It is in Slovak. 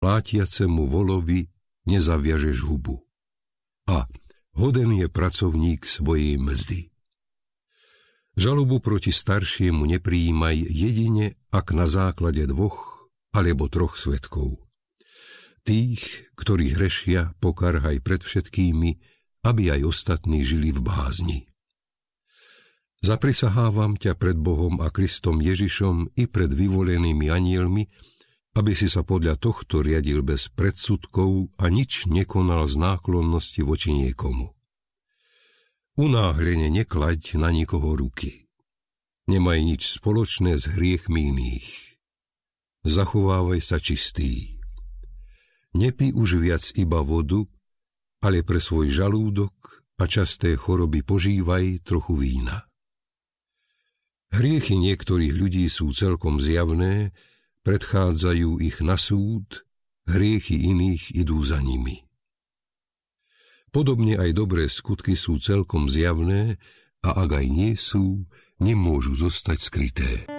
Plátiacemu volovi nezaviažeš hubu. A hoden je pracovník svojej mzdy. Žalobu proti staršiemu neprijímaj jedine, ak na základe 2 alebo 3 svedkov. Tých, ktorí hrešia, pokarhaj pred všetkými, aby aj ostatní žili v bázni. Zaprisahávam ťa pred Bohom a Kristom Ježišom i pred vyvolenými anielmi, aby si sa podľa tohto riadil bez predsudkov a nič nekonal z náklonnosti voči niekomu. Unáhlene neklaď na nikoho ruky. Nemaj nič spoločné s hriechmi iných. Zachovávaj sa čistý. Nepí už viac iba vodu, ale pre svoj žalúdok a časté choroby požívaj trochu vína. Hriechy niektorých ľudí sú celkom zjavné, predchádzajú ich na súd, hriechy iných idú za nimi. Podobne aj dobré skutky sú celkom zjavné a ak aj nie sú, nemôžu zostať skryté.